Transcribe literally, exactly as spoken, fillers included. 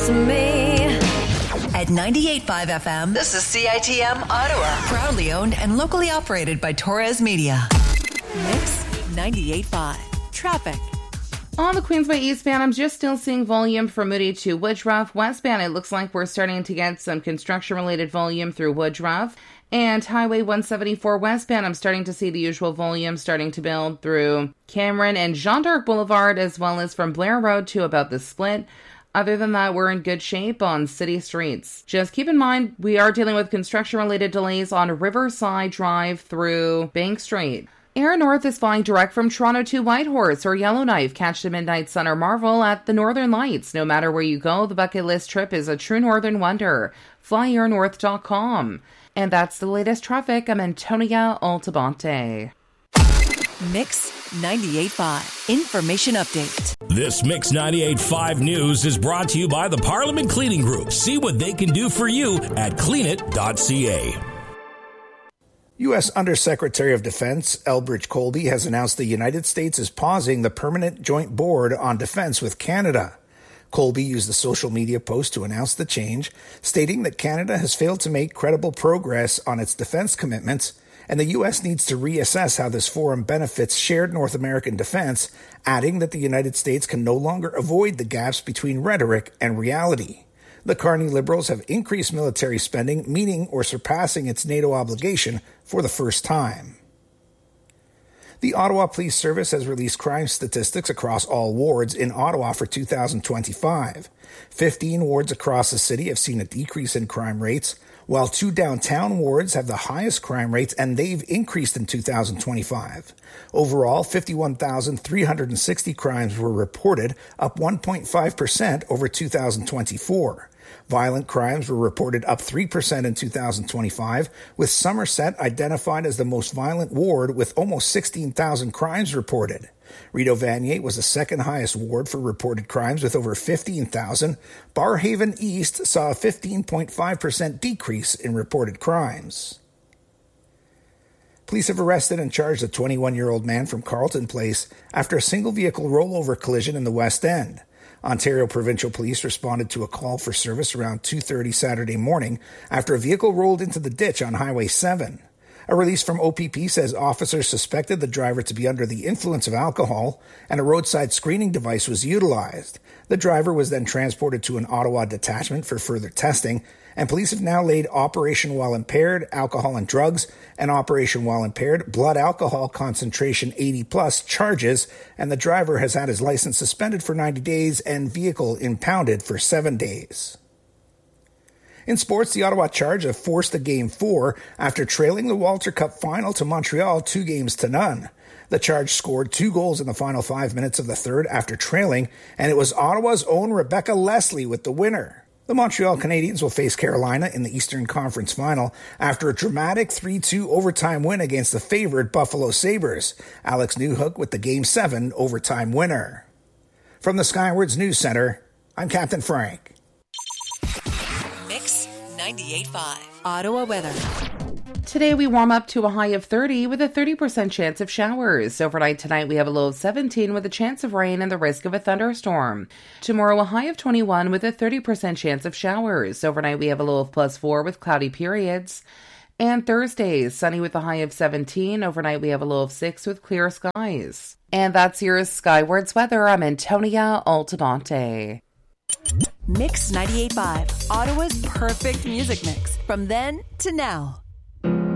to me. At ninety-eight point five F M, This is C I T M Ottawa. Proudly owned and locally operated by Torres Media. Mix ninety-eight point five. Traffic. On the Queensway eastbound, I'm just still seeing volume from Moody to Woodruff. Westbound, it looks like we're starting to get some construction-related volume through Woodruff. And Highway one seventy-four westbound, I'm starting to see the usual volume starting to build through Cameron and Jean d'Arc Boulevard, as well as from Blair Road to about the Split. Other than that, we're in good shape on city streets. Just keep in mind, we are dealing with construction-related delays on Riverside Drive through Bank Street. Air North is flying direct from Toronto to Whitehorse or Yellowknife. Catch the Midnight Sun or Marvel at the Northern Lights. No matter where you go, the bucket list trip is a true northern wonder. fly air north dot com. And that's the latest traffic. I'm Antonia Altabante. Mix ninety-eight point five. Information update. This Mix ninety-eight point five news is brought to you by the Parliament Cleaning Group. See what they can do for you at clean it dot c a. U S Undersecretary of Defense Elbridge Colby has announced the United States is pausing the Permanent Joint Board on Defense with Canada. Colby used a social media post to announce the change, stating that Canada has failed to make credible progress on its defense commitments, and the U S needs to reassess how this forum benefits shared North American defense, adding that the United States can no longer avoid the gaps between rhetoric and reality. The Carney Liberals have increased military spending, meeting or surpassing its NATO obligation for the first time. The Ottawa Police Service has released crime statistics across all wards in Ottawa for two thousand twenty-five. fifteen wards across the city have seen a decrease in crime rates, while two downtown wards have the highest crime rates, and they've increased in two thousand twenty-five. Overall, fifty-one thousand three hundred sixty crimes were reported, up one point five percent over two thousand twenty-four. Violent crimes were reported up three percent in two thousand twenty-five, with Somerset identified as the most violent ward with almost sixteen thousand crimes reported. Rideau Vanier was the second highest ward for reported crimes with over fifteen thousand. Barhaven East saw a fifteen point five percent decrease in reported crimes. Police have arrested and charged a twenty-one-year-old man from Carleton Place after a single-vehicle rollover collision in the West End. Ontario Provincial Police responded to a call for service around two thirty Saturday morning after a vehicle rolled into the ditch on Highway seven. A release from O P P says officers suspected the driver to be under the influence of alcohol, and a roadside screening device was utilized. The driver was then transported to an Ottawa detachment for further testing, and police have now laid Operation While Impaired, Alcohol and Drugs, and Operation While Impaired, Blood Alcohol Concentration eighty plus charges, and the driver has had his license suspended for ninety days and vehicle impounded for seven days. In sports, the Ottawa Charge have forced a Game four after trailing the Walter Cup final to Montreal two games to none. The Charge scored two goals in the final five minutes of the third after trailing, and it was Ottawa's own Rebecca Leslie with the winner. The Montreal Canadiens will face Carolina in the Eastern Conference Final after a dramatic three two overtime win against the favored Buffalo Sabres. Alex Newhook with the Game seven overtime winner. From the Skywards News Center, I'm Captain Frank. Mix ninety-eight point five. Ottawa weather. Today we warm up to a high of thirty with a thirty percent chance of showers. Overnight tonight we have a low of seventeen with a chance of rain and the risk of a thunderstorm. Tomorrow a high of twenty-one with a thirty percent chance of showers. Overnight we have a low of plus four with cloudy periods. And Thursday, sunny with a high of seventeen. Overnight we have a low of six with clear skies. And that's your Skywards weather. I'm Antonia Altabante. Mix ninety-eight point five. Ottawa's perfect music mix. From then to now.